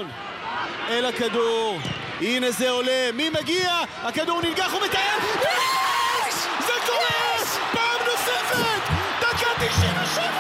ששון אל הכדור, הנה זה עולה, מי מגיע? הכדור ננגח ומתאם, זה קורה! פעם נוספת! דקה 97!